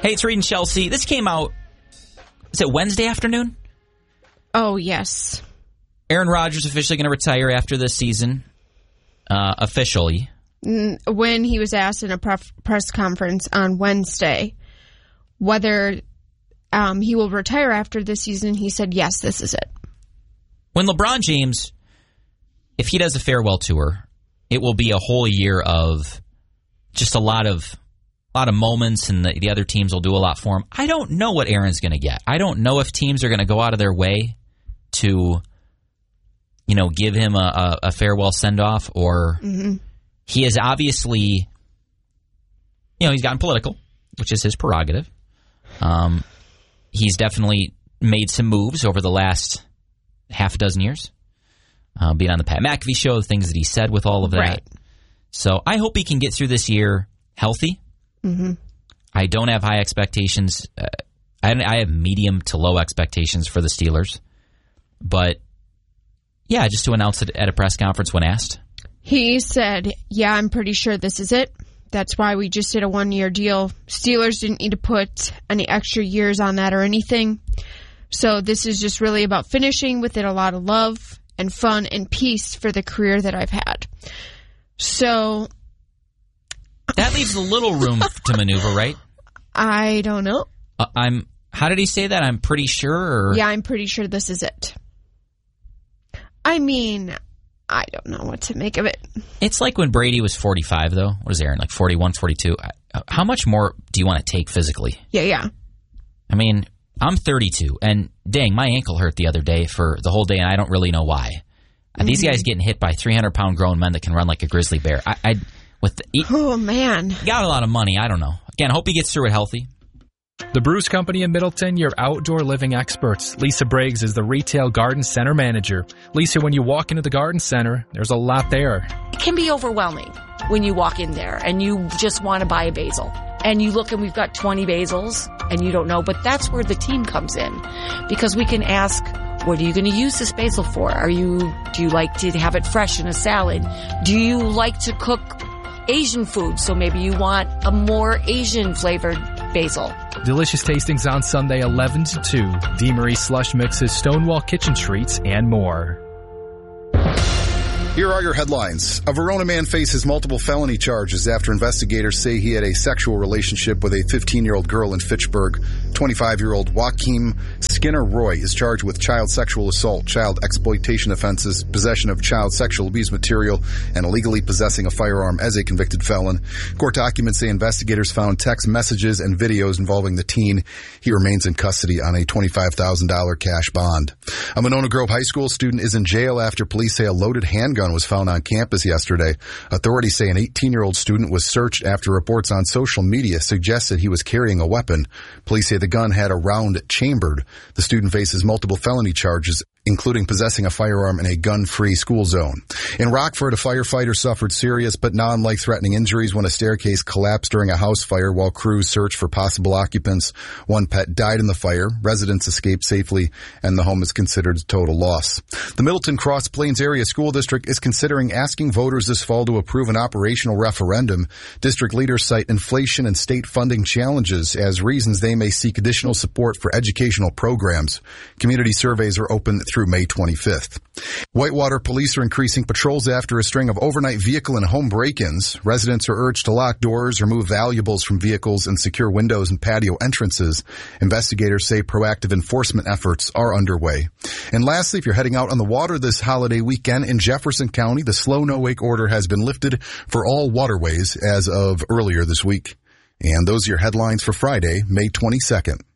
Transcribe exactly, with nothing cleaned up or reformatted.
Hey, it's Reed and Chelsea. This came out, is it Wednesday afternoon? Oh, yes. Aaron Rodgers officially going to retire after this season. Uh, officially. When he was asked in a pref- press conference on Wednesday whether um, he will retire after this season, he said, yes, this is it. When LeBron James, if he does a farewell tour, it will be a whole year of just a lot of a lot of moments, and the, the other teams will do a lot for him. I don't know what Aaron's going to get. I don't know if teams are going to go out of their way to, you know, give him a, a, a farewell send-off, or mm-hmm. he is obviously, you know, he's gotten political, which is his prerogative. Um, he's definitely made some moves over the last half a dozen years, uh, being on the Pat McAfee show, the things that he said with all of that. Right. So I hope he can get through this year healthy. Mm-hmm. I don't have high expectations. Uh, I, I have medium to low expectations for the Steelers. But, yeah, just to announce it at a press conference when asked. He said, yeah, I'm pretty sure this is it. That's why we just did a one-year deal. Steelers didn't need to put any extra years on that or anything. So this is just really about finishing with it a lot of love and fun and peace for the career that I've had. So that leaves a little room to maneuver, right? I don't know. Uh, I'm. How did he say that? I'm pretty sure. Or? Yeah, I'm pretty sure this is it. I mean, I don't know what to make of it. It's like when Brady was forty-five, though. What is Aaron, like forty-one, forty-two? How much more do you want to take physically? Yeah, yeah. I mean, I'm thirty-two, and dang, my ankle hurt the other day for the whole day, and I don't really know why. Mm-hmm. These guys getting hit by three hundred pound grown men that can run like a grizzly bear. I, I with the, he, oh man, got a lot of money. I don't know. Again, I hope he gets through it healthy. The Bruce Company in Middleton, your outdoor living experts. Lisa Briggs is the retail garden center manager. Lisa, when you walk into the garden center, there's a lot there. It can be overwhelming when you walk in there and you just want to buy a basil. And you look and we've got twenty basils and you don't know, but that's where the team comes in. Because we can ask, what are you going to use this basil for? Are you, do you like to have it fresh in a salad? Do you like to cook Asian food? So maybe you want a more Asian flavored basil. Delicious tastings on Sunday, eleven to two. DeMarie Slush Mixes, Stonewall Kitchen Treats, and more. Here are your headlines. A Verona man faces multiple felony charges after investigators say he had a sexual relationship with a fifteen-year-old girl in Fitchburg. twenty-five-year-old Joaquim Skinner Roy is charged with child sexual assault, child exploitation offenses, possession of child sexual abuse material, and illegally possessing a firearm as a convicted felon. Court documents say investigators found text messages and videos involving the teen. He remains in custody on a twenty-five thousand dollars cash bond. A Monona Grove High School student is in jail after police say a loaded handgun was found on campus yesterday. Authorities say an eighteen-year-old student was searched after reports on social media suggested he was carrying a weapon. Police say the gun had a round chambered. The student faces multiple felony charges, including possessing a firearm in a gun-free school zone. In Rockford, a firefighter suffered serious but non-life-threatening injuries when a staircase collapsed during a house fire while crews searched for possible occupants. One pet died in the fire, residents escaped safely, and the home is considered a total loss. The Middleton Cross Plains Area School District is considering asking voters this fall to approve an operational referendum. District leaders cite inflation and state funding challenges as reasons they may seek additional support for educational programs. Community surveys are open through May twenty-fifth. Whitewater police are increasing patrols after a string of overnight vehicle and home break-ins. Residents are urged to lock doors, remove valuables from vehicles, and secure windows and patio entrances. Investigators say proactive enforcement efforts are underway. And lastly, if you're heading out on the water this holiday weekend in Jefferson County, the slow no-wake order has been lifted for all waterways as of earlier this week. And those are your headlines for Friday, May twenty-second.